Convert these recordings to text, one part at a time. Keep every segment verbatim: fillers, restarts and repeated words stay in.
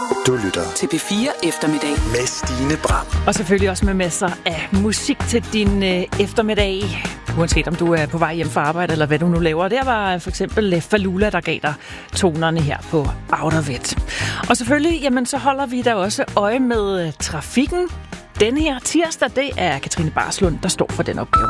Du lytter til P fire Eftermiddag med Stine Bram. Og selvfølgelig også med masser af musik til din øh, eftermiddag. Uanset om du er på vej hjem fra arbejde, eller hvad du nu laver. Der var for eksempel Falula, der gav dig tonerne her på Outervet. Og selvfølgelig, jamen, så holder vi da også øje med trafikken. Den her tirsdag, det er Katrine Barslund, der står for den opgave.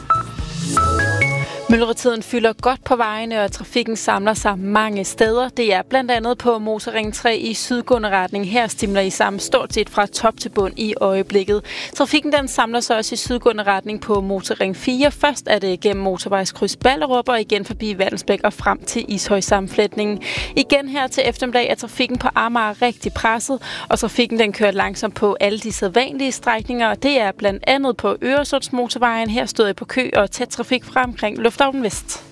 Myldretiden fylder godt på vejene, og trafikken samler sig mange steder. Det er blandt andet på Motorring tre i sydgående retning. Her stimler I sammen stort set fra top til bund i øjeblikket. Trafikken den samler sig også i sydgående retning på Motorring fire. Først er det gennem motorvejskryds Ballerup og igen forbi Vandensbæk og frem til Ishøj-sammenfletningen. Igen her til eftermiddag er trafikken på Amager rigtig presset, og trafikken den kører langsomt på alle de sædvanlige strækninger. Det er blandt andet på Øresundsmotorvejen. Her stod jeg på kø og tæt trafik frem omkring Lufthavn Vest.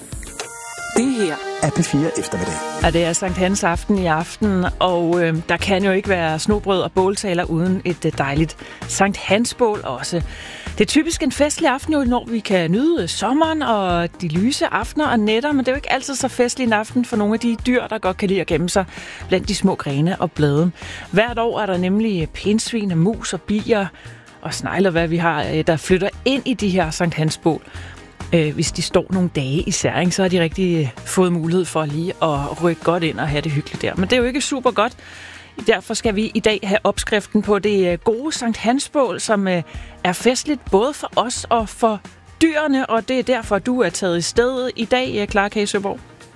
Det her er P fire Eftermiddag. Og det er Sankt Hans aften i aften, og øh, der kan jo ikke være snobrød og båltaler uden et øh, dejligt Sankt Hans-bål også. Det er typisk en festlig aften, jo, når vi kan nyde sommeren og de lyse aftener og nætter, men det er jo ikke altid så festlig en aften for nogle af de dyr, der godt kan lide at gemme sig blandt de små grene og blade. Hvert år er der nemlig pindsvin, mus og bier og snegler, hvad vi har, øh, der flytter ind i de her Sankt Hans-bål. Øh, hvis de står nogle dage i særing, så har de rigtig fået mulighed for lige at rykke godt ind og have det hyggeligt der. Men det er jo ikke super godt. Derfor skal vi i dag have opskriften på det gode Sankt Hans-bål, som er festligt både for os og for dyrene, og det er derfor, du er taget i stedet i dag, Clara K. Søborg.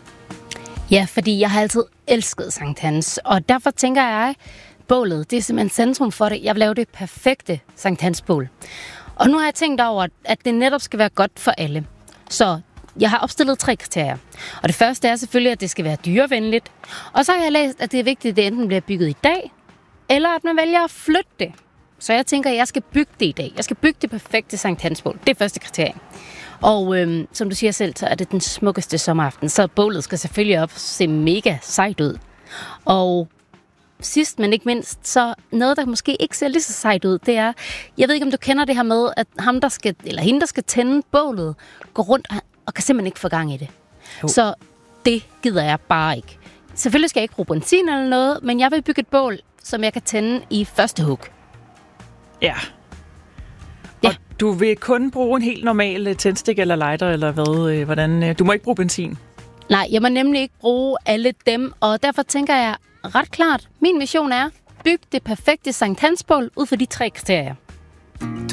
Ja, fordi jeg har altid elsket Sankt Hans, og derfor tænker jeg, bålet, det er simpelthen centrum for det. Jeg vil lave det perfekte Sankt Hans-bål. Og nu har jeg tænkt over, at det netop skal være godt for alle. Så jeg har opstillet tre kriterier. Og det første er selvfølgelig, at det skal være dyrevenligt. Og så har jeg læst, at det er vigtigt, at det enten bliver bygget i dag, eller at man vælger at flytte det. Så jeg tænker, at jeg skal bygge det i dag. Jeg skal bygge det perfekte Sankt Hans-bål. Det er første kriterie. Og øhm, som du siger selv, så er det den smukkeste sommeraften. Så bålet skal selvfølgelig op se mega sejt ud. Og sidst, men ikke mindst, så noget, der måske ikke ser lige så sejt ud, det er, jeg ved ikke, om du kender det her med, at ham, der skal, eller hende, der skal tænde bålet, går rundt og kan simpelthen ikke få gang i det. Jo. Så det gider jeg bare ikke. Selvfølgelig skal jeg ikke bruge benzin eller noget, men jeg vil bygge et bål, som jeg kan tænde i første hug. Ja. Ja. Og du vil kun bruge en helt normal tændstik eller lighter, eller hvad? Hvordan? Du må ikke bruge benzin. Nej, jeg må nemlig ikke bruge alle dem, og derfor tænker jeg, ret klart, min mission er, byg det perfekte Sankt Hans-bål ud for de tre kriterier.